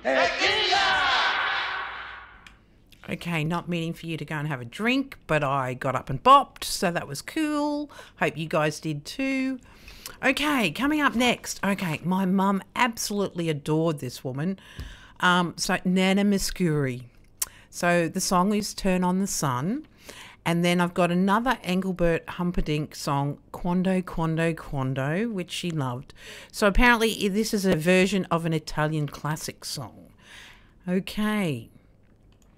Okay, not meaning for you to go and have a drink, but I got up and bopped, so that was cool. Hope you guys did too. Okay, coming up next. Okay, my mum absolutely adored this woman. So Nana Muscuri. So the song is Turn on the Sun. And then I've got another Engelbert Humperdinck song, Quando, Quando, Quando, which she loved. So apparently this is a version of an Italian classic song. Okay.